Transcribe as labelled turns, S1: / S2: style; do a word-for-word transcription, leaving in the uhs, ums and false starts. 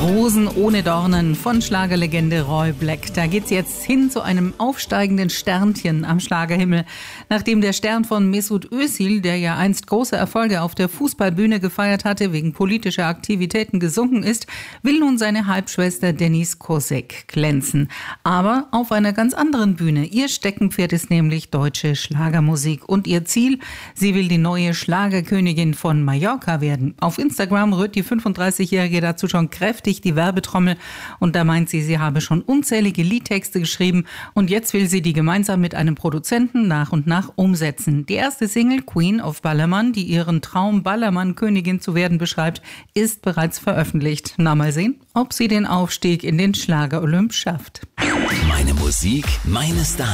S1: Rosen ohne Dornen von Schlagerlegende Roy Black. Da geht's jetzt hin zu einem aufsteigenden Sternchen am Schlagerhimmel. Nachdem der Stern von Mesut Özil, der ja einst große Erfolge auf der Fußballbühne gefeiert hatte, wegen politischer Aktivitäten gesunken ist, will nun seine Halbschwester Denise Kosek glänzen. Aber auf einer ganz anderen Bühne. Ihr Steckenpferd ist nämlich deutsche Schlagermusik. Und ihr Ziel, sie will die neue Schlagerkönigin von Mallorca werden. Auf Instagram rührt die fünfunddreißigjährige dazu schon kräftig die Werbetrommel und da meint sie, sie habe schon unzählige Liedtexte geschrieben und jetzt will sie die gemeinsam mit einem Produzenten nach und nach umsetzen. Die erste Single Queen of Ballermann, die ihren Traum Ballermann-Königin zu werden beschreibt, ist bereits veröffentlicht. Na, mal sehen, ob sie den Aufstieg in den Schlager-Olymp schafft.
S2: Meine Musik, meine Stars.